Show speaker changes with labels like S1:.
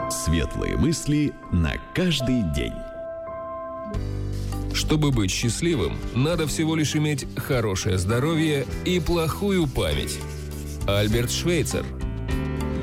S1: Светлые мысли на каждый день.
S2: Чтобы быть счастливым, надо всего лишь иметь хорошее здоровье и плохую память. Альберт Швейцер.